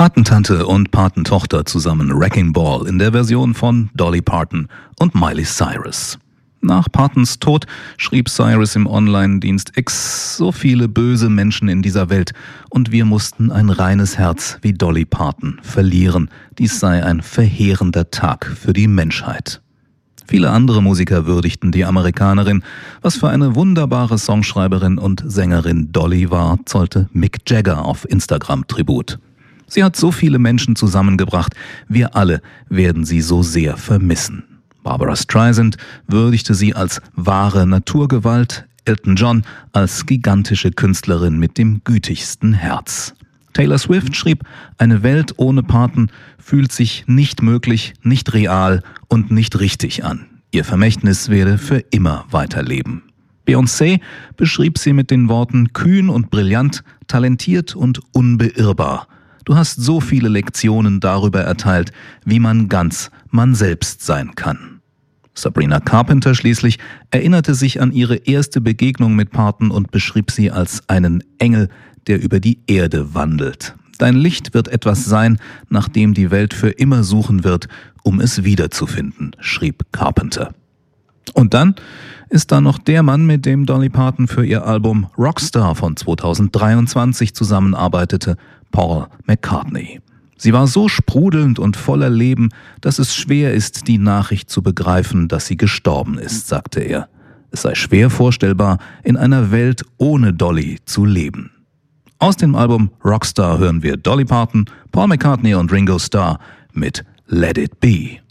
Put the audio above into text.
Patentante und Patentochter zusammen Wrecking Ball in der Version von Dolly Parton und Miley Cyrus. Nach Partons Tod schrieb Cyrus im Online-Dienst X: so viele böse Menschen in dieser Welt und wir mussten ein reines Herz wie Dolly Parton verlieren. Dies sei ein verheerender Tag für die Menschheit. Viele andere Musiker würdigten die Amerikanerin. Was für eine wunderbare Songschreiberin und Sängerin Dolly war, zollte Mick Jagger auf Instagram Tribut. Sie hat so viele Menschen zusammengebracht, wir alle werden sie so sehr vermissen. Barbara Streisand würdigte sie als wahre Naturgewalt, Elton John als gigantische Künstlerin mit dem gütigsten Herz. Taylor Swift schrieb: eine Welt ohne Parton fühlt sich nicht möglich, nicht real und nicht richtig an. Ihr Vermächtnis werde für immer weiterleben. Beyoncé beschrieb sie mit den Worten: kühn und brillant, talentiert und unbeirrbar. Du hast so viele Lektionen darüber erteilt, wie man ganz man selbst sein kann. Sabrina Carpenter schließlich erinnerte sich an ihre erste Begegnung mit Parton und beschrieb sie als einen Engel, der über die Erde wandelt. Dein Licht wird etwas sein, nach dem die Welt für immer suchen wird, um es wiederzufinden, schrieb Carpenter. Und dann ist da noch der Mann, mit dem Dolly Parton für ihr Album Rockstar von 2023 zusammenarbeitete, Paul McCartney. Sie war so sprudelnd und voller Leben, dass es schwer ist, die Nachricht zu begreifen, dass sie gestorben ist, sagte er. Es sei schwer vorstellbar, in einer Welt ohne Dolly zu leben. Aus dem Album Rockstar hören wir Dolly Parton, Paul McCartney und Ringo Starr mit Let It Be.